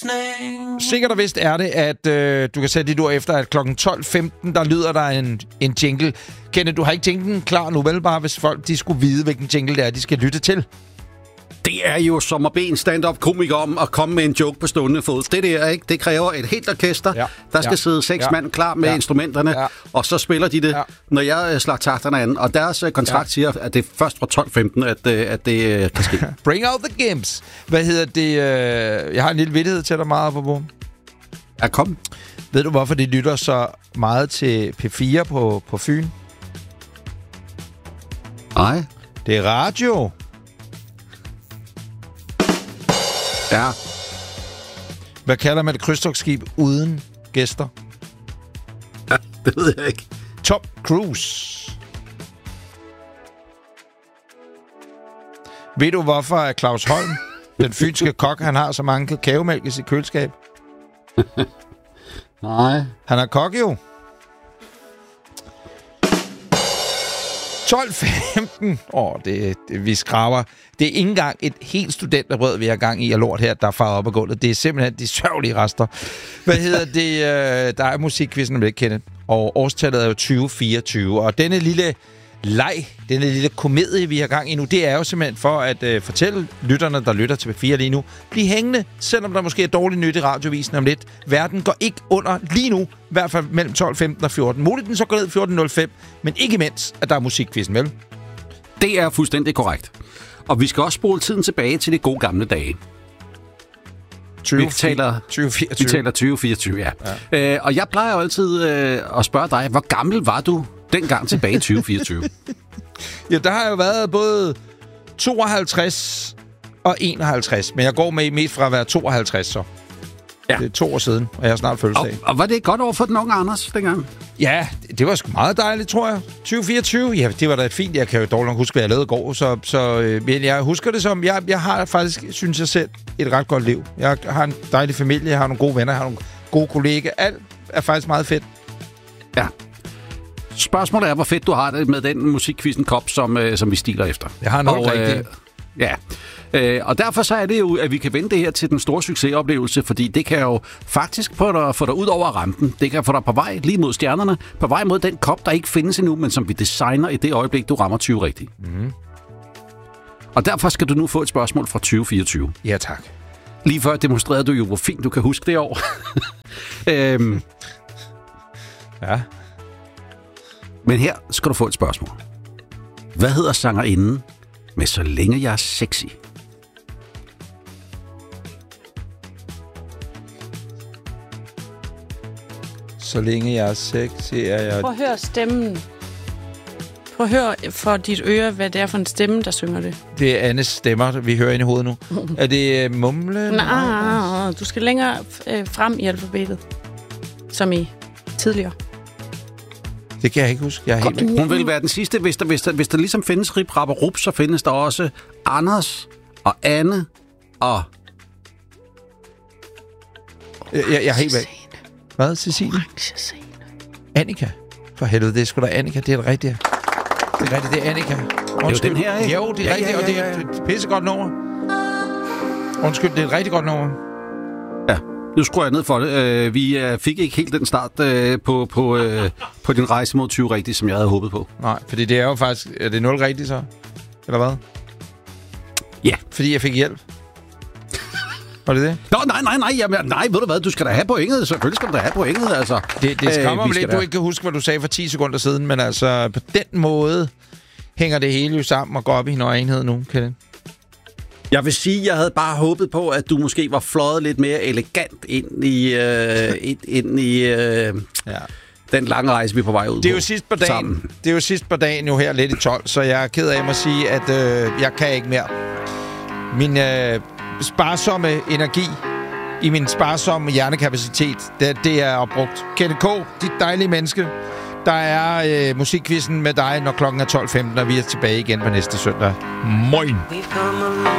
Sikkert og vist er det, at du kan sætte dit ord efter, at klokken 12.15, der lyder der en jingle. Kenneth, du har ikke jinglen klar nu, vel? Bare hvis folk de skulle vide, hvilken jingle det er, de skal lytte til. Det er jo som at bede en stand-up-komiker om at komme med en joke på stående fod. Det der, ikke? Det kræver et helt orkester. Der skal sidde 6 mand klar med instrumenterne, og så spiller de det, når jeg slår takterne an. Og deres kontrakt siger, at det er først fra 12.15, at det kan ske. Bring out the gimps. Hvad hedder det? Jeg har en lille vittighed til dig meget på. Ja, kom. Ved du, hvorfor de lytter så meget til P4 på Fyn? Nej. Det er radio. Ja. Hvad kalder man et krydstogtskib uden gæster? Ja, det ved jeg ikke. Top Cruise. Ved du, hvorfor Claus Holm, den fynske kok, han har så mange kakaomælk i sit køleskab? Nej. Han er kok jo. 12.15. Vi skraber. Det er ikke engang et helt studenterbrød, vi har gang i og lort her, der er faret op af gulvet. Det er simpelthen de sørgelige rester. Hvad hedder det? Der er musikkvisten, om det ikke kender. Og årstallet er jo 2024. Og denne lille komedie, vi har gang i nu, det er jo simpelthen for at fortælle lytterne, der lytter til P4 lige nu, bliv hængende, selvom der måske er dårlig nyt i radiovisen om lidt. Verden går ikke under lige nu, i hvert fald mellem 12.15 og 14. Muligt den så går ned 14.05, men ikke imens, at der er musikkvisten, vel? Det er fuldstændig korrekt. Og vi skal også spole tiden tilbage til de gode gamle dage. 2024. Vi taler 2024, ja. Og jeg plejer jo altid at spørge dig, hvor gammel var du dengang tilbage i 2024? Ja, der har jo været både 52 og 51, men jeg går med mest fra at være 52 så. Ja. Det er 2 år siden, og jeg har snart fødselsdag. Og var det godt over for den unge Anders dengang? Ja, det var sgu meget dejligt, tror jeg. 2024, ja, det var da fint. Jeg kan jo dårligt nok huske, hvad jeg lavede i går, men jeg husker det som, jeg har faktisk, synes jeg selv, et ret godt liv. Jeg har en dejlig familie, jeg har nogle gode venner, jeg har nogle gode kollegaer. Alt er faktisk meget fedt. Ja. Spørgsmålet er, hvor fedt du har det med den musikkvisten kop, som vi stiler efter. Jeg har noget rigtigt. Ja. Og derfor så er det jo, at vi kan vende det her til den store succesoplevelse, fordi det kan jo faktisk få dig ud over rampen. Det kan få dig på vej lige mod stjernerne, på vej mod den kop, der ikke findes endnu, men som vi designer i det øjeblik, du rammer 20 rigtigt. Mm. Og derfor skal du nu få et spørgsmål fra 2024. Ja, tak. Lige før demonstrerede du jo, hvor fint du kan huske det år. Ja. Men her skal du få et spørgsmål. Hvad hedder sangerinden med Så længe jeg er sexy? Så længe jeg er sexy, er jeg... Prøv at høre stemmen. Prøv at høre for dit øre, hvad det er for en stemme, der synger det. Det er Annes stemmer, vi hører ind i hovedet nu. Er det mumle? Nej, du skal længere frem i alfabetet. Som i tidligere. Det kan jeg ikke huske. Jeg er helt... Hun vil være den sidste. Hvis der ligesom findes Rip, Rap og Rup, så findes der også Anders og Anne og... Jeg er helt væk. Hvad, Cecilie? Annika. For helvede, det er sgu da Annika. Det er det rigtige. Det er rigtigt, det er Annika. Undskyld. Det er jo den her, ikke? Jo, det er rigtigt, og det er et pissegodt nummer. Undskyld, det er et rigtig godt nummer. Ja, nu skruer jeg ned for det. Vi fik ikke helt den start på din rejse mod 20 rigtigt, som jeg havde håbet på. Nej, fordi det er jo faktisk... Er det 0 rigtigt så? Eller hvad? Ja. Fordi jeg fik hjælp. Var det det? Nå, nej, ved du hvad? Du skal da have pointet. Selvfølgelig skal du da have pointet, altså. Det skræmmer mig lidt, du ikke kan huske, hvad du sagde for 10 sekunder siden, men altså, på den måde hænger det hele jo sammen og går op i en enhed nu, Kenneth. Jeg vil sige, jeg havde bare håbet på, at du måske var fløjet lidt mere elegant ind i den lange rejse, vi er på vej ud. Det er jo sidst på dagen. Sammen. Det er jo sidst på dagen jo her lidt i 12, så jeg er ked af at sige, at jeg kan ikke mere. Min sparsomme energi i min sparsomme hjernekapacitet, det er opbrugt. Kenneth K., dit dejlige menneske. Der er musikkvisten med dig, når klokken er 12.15, og vi er tilbage igen på næste søndag. Moin!